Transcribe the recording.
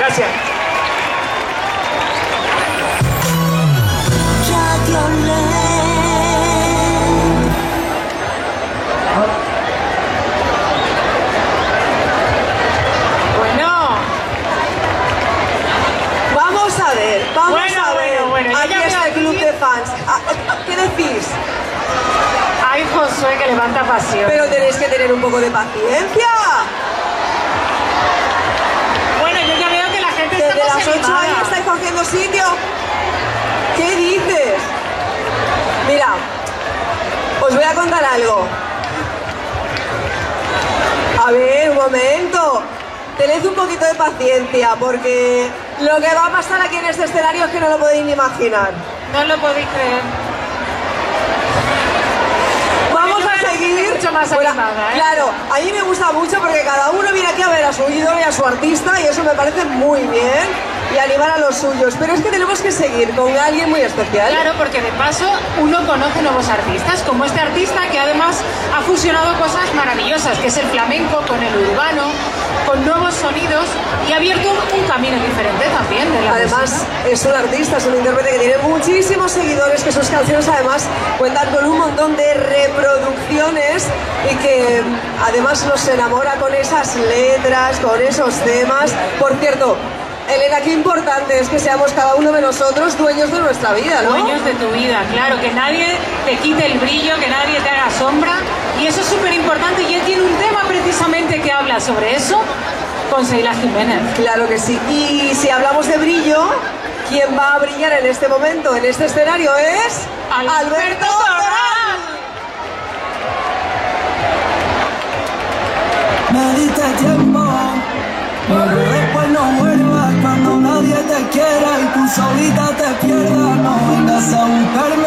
Gracias. Bueno, aquí está el club de fans. ¿Qué decís? Ay, Josué, que levanta pasión. Pero tenéis que tener un poco de paciencia. Bueno, yo ya veo que la gente está desde las 8 animada. ahí estáis cogiendo sitio. ¿Qué dices? Mira, os voy a contar algo. A ver, un momento. Tened un poquito de paciencia, porque lo que va a pasar aquí en este escenario es que no lo podéis ni imaginar. No lo podéis creer. Vamos a seguir. Mucho más animada, ¿eh? Claro, a mí me gusta mucho porque cada uno viene aquí a ver a su ídolo y a su artista y eso me parece muy bien. Y animar a los suyos, pero es que tenemos que seguir con alguien muy especial. Claro, porque de paso uno conoce nuevos artistas, como este artista que además ha fusionado cosas maravillosas, que es el flamenco con el urbano, con nuevos sonidos y ha abierto un camino diferente también de la Además, música. es un artista, es un intérprete que tiene muchísimos seguidores, que sus canciones además cuentan con un montón de reproducciones y que además nos enamora con esas letras, con esos temas. Por cierto, Elena, qué importante es que seamos cada uno de nosotros dueños de nuestra vida, ¿no? Dueños de tu vida, claro, que nadie te quite el brillo, que nadie te haga sombra, y eso es súper importante, y él tiene un tema precisamente que habla sobre eso con Seila Jiménez. Claro que sí, y si hablamos de brillo, quien va a brillar en este momento, en este escenario es... ¡Alberto Torral! Me diste tiempo, pero después no vuelvas cuando nadie te quiera y tú solita te pierdas. No vengas a buscarme.